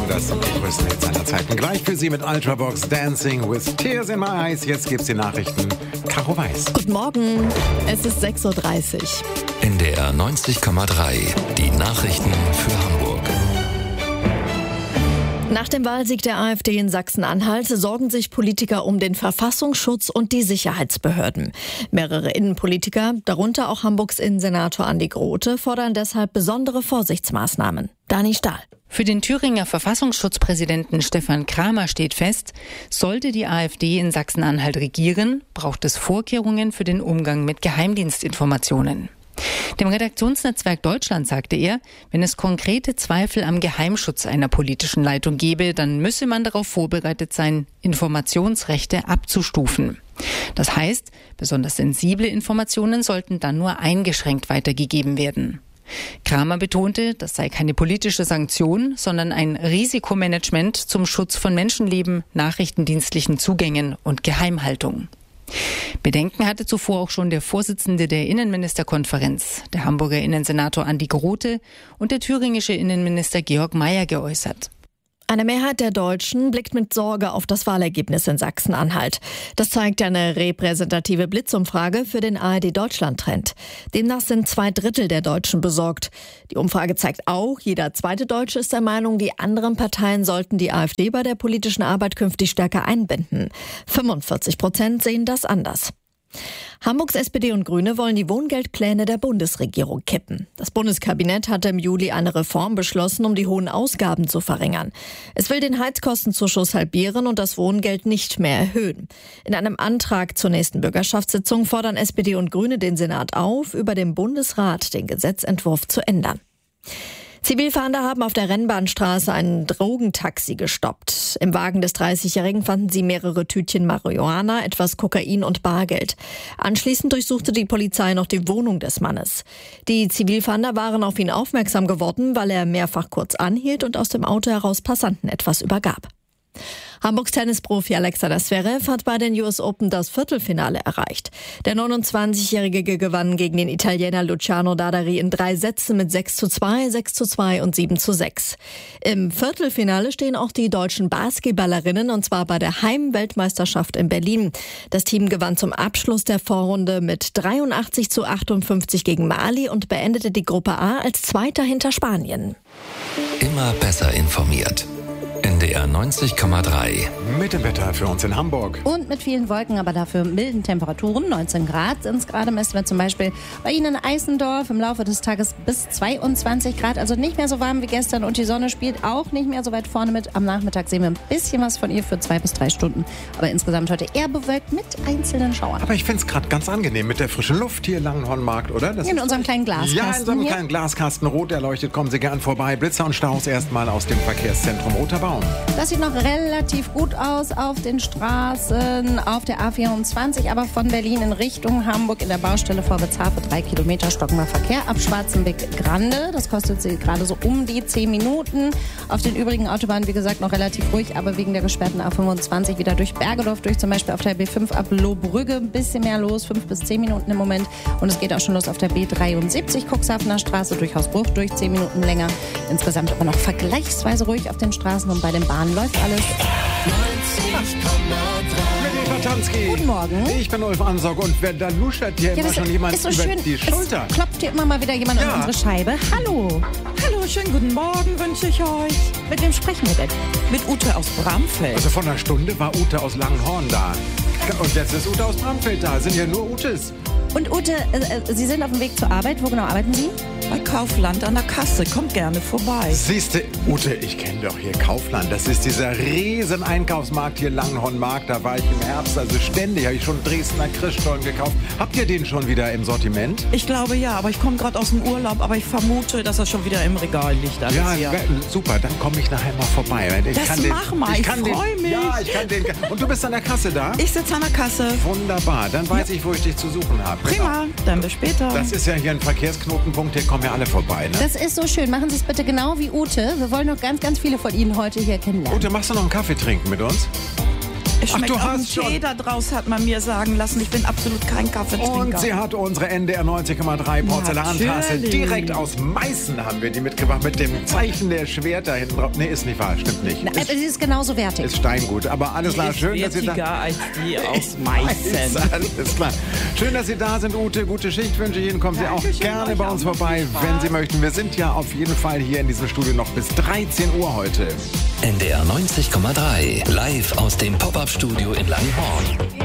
Das sind die größten Hits aller Zeiten. Gleich für Sie mit Ultravox Dancing with Tears in My Eyes. Jetzt gibt's die Nachrichten. Caro Weiß. Guten Morgen, es ist 6.30 Uhr. NDR 90,3. Die Nachrichten für Hamburg. Nach dem Wahlsieg der AfD in Sachsen-Anhalt sorgen sich Politiker um den Verfassungsschutz und die Sicherheitsbehörden. Mehrere Innenpolitiker, darunter auch Hamburgs Innensenator Andi Grote, fordern deshalb besondere Vorsichtsmaßnahmen. Dani Stahl. Für den Thüringer Verfassungsschutzpräsidenten Stefan Kramer steht fest, sollte die AfD in Sachsen-Anhalt regieren, braucht es Vorkehrungen für den Umgang mit Geheimdienstinformationen. Dem Redaktionsnetzwerk Deutschland sagte er, wenn es konkrete Zweifel am Geheimschutz einer politischen Leitung gebe, dann müsse man darauf vorbereitet sein, Informationsrechte abzustufen. Das heißt, besonders sensible Informationen sollten dann nur eingeschränkt weitergegeben werden. Kramer betonte, das sei keine politische Sanktion, sondern ein Risikomanagement zum Schutz von Menschenleben, nachrichtendienstlichen Zugängen und Geheimhaltung. Bedenken hatte zuvor auch schon der Vorsitzende der Innenministerkonferenz, der Hamburger Innensenator Andi Grote und der thüringische Innenminister Georg Mayer geäußert. Eine Mehrheit der Deutschen blickt mit Sorge auf das Wahlergebnis in Sachsen-Anhalt. Das zeigt eine repräsentative Blitzumfrage für den ARD-Deutschland-Trend. Demnach sind 2/3 der Deutschen besorgt. Die Umfrage zeigt auch, jeder zweite Deutsche ist der Meinung, die anderen Parteien sollten die AfD bei der politischen Arbeit künftig stärker einbinden. 45% sehen das anders. Hamburgs SPD und Grüne wollen die Wohngeldpläne der Bundesregierung kippen. Das Bundeskabinett hatte im Juli eine Reform beschlossen, um die hohen Ausgaben zu verringern. Es will den Heizkostenzuschuss halbieren und das Wohngeld nicht mehr erhöhen. In einem Antrag zur nächsten Bürgerschaftssitzung fordern SPD und Grüne den Senat auf, über dem Bundesrat den Gesetzentwurf zu ändern. Zivilfahnder haben auf der Rennbahnstraße ein Drogentaxi gestoppt. Im Wagen des 30-Jährigen fanden sie mehrere Tütchen Marihuana, etwas Kokain und Bargeld. Anschließend durchsuchte die Polizei noch die Wohnung des Mannes. Die Zivilfahnder waren auf ihn aufmerksam geworden, weil er mehrfach kurz anhielt und aus dem Auto heraus Passanten etwas übergab. Hamburgs Tennisprofi Alexander Zverev hat bei den US Open das Viertelfinale erreicht. Der 29-Jährige gewann gegen den Italiener Luciano Dadari in 3 Sätzen mit 6:2, 6:2 und 7:6. Im Viertelfinale stehen auch die deutschen Basketballerinnen, und zwar bei der Heimweltmeisterschaft in Berlin. Das Team gewann zum Abschluss der Vorrunde mit 83:58 gegen Mali und beendete die Gruppe A als Zweiter hinter Spanien. Immer besser informiert. NDR 90,3. Mit dem Wetter für uns in Hamburg. Und mit vielen Wolken, aber dafür milden Temperaturen. 19 Grad sind es gerade, messen wir zum Beispiel bei Ihnen in Eisendorf im Laufe des Tages bis 22 Grad. Also nicht mehr so warm wie gestern und die Sonne spielt auch nicht mehr so weit vorne mit. Am Nachmittag sehen wir ein bisschen was von ihr für 2 bis 3 Stunden. Aber insgesamt heute eher bewölkt mit einzelnen Schauern. Aber ich finde es gerade ganz angenehm mit der frischen Luft hier Langenhornmarkt, oder? Das in unserem kleinen Glaskasten. Ja, in so einem kleinen Glaskasten, rot erleuchtet. Kommen Sie gern vorbei. Blitzer und Staus erstmal aus dem Verkehrszentrum Roter Baum. Das sieht noch relativ gut aus auf den Straßen, auf der A24, aber von Berlin in Richtung Hamburg in der Baustelle vor Witzhafe 3 Kilometer stockender Verkehr ab Schwarzenbeck-Grande. Das kostet Sie gerade so um die 10 Minuten. Auf den übrigen Autobahnen, wie gesagt, noch relativ ruhig, aber wegen der gesperrten A25 wieder durch Bergedorf, durch zum Beispiel auf der B5 ab Lohbrügge ein bisschen mehr los, 5 bis 10 Minuten im Moment. Und es geht auch schon los auf der B73 Cuxhavener Straße durch Hausbruch durch 10 Minuten länger. Insgesamt aber noch vergleichsweise ruhig auf den Straßen und bei den Bahnen läuft alles. Guten Morgen. Ich bin Ulf Ansog und wer da luschert hier immer schon jemand so über schön, die Schulter. Es klopft hier immer mal wieder jemand an unsere Scheibe. Hallo. Hallo, schönen guten Morgen wünsche ich euch. Mit wem sprechen wir denn? Mit Ute aus Bramfeld. Also vor einer Stunde war Ute aus Langenhorn da. Und jetzt ist Ute aus Bramfeld da. Sind ja nur Utes. Und Ute, Sie sind auf dem Weg zur Arbeit. Wo genau arbeiten Sie? Bei Kaufland an der Kasse. Kommt gerne vorbei. Siehste, Ute, ich kenne doch hier Kaufland. Das ist dieser riesen Einkaufsmarkt hier, Langenhornmarkt. Da war ich im Herbst, also ständig habe ich schon Dresdner Christstollen gekauft. Habt ihr den schon wieder im Sortiment? Ich glaube ja, aber ich komme gerade aus dem Urlaub. Aber ich vermute, dass er schon wieder im Regal liegt. Ja, super, dann komme ich nachher mal vorbei. Mach mal, ich freue mich. Ja, ich kann den. Und du bist an der Kasse da? Ich sitze an der Kasse. Wunderbar, dann weiß ich, wo ich dich zu suchen habe. Prima, dann bis später. Das ist ja hier ein Verkehrsknotenpunkt, hier kommen ja alle vorbei, ne? Das ist so schön. Machen Sie es bitte genau wie Ute. Wir wollen noch ganz, ganz viele von Ihnen heute hier kennenlernen. Ute, machst du noch einen Kaffee trinken mit uns? Es schmeckt du auch ein hast schon. Tee da draus, hat man mir sagen lassen. Ich bin absolut kein Kaffeetrinker. Und sie hat unsere NDR 90,3 Porzellantasse. Natürlich. Direkt aus Meißen haben wir die mitgebracht mit dem Zeichen der Schwerter hinten drauf. Nee, ist nicht wahr, stimmt nicht. Na, sie ist genauso wertig. Ist Steingut. Aber alles klar, schön, dass Sie da wertiger als die aus Meißen. Alles klar. Schön, dass Sie da sind, Ute. Gute Schicht wünsche ich Ihnen. Kommen Sie auch Dankeschön, gerne euch bei auch uns noch vorbei, viel Spaß. wenn Sie möchten. Wir sind ja auf jeden Fall hier in diesem Studio noch bis 13 Uhr heute. NDR 90,3. Live aus dem Pop-Up-Studio in Langenhorn.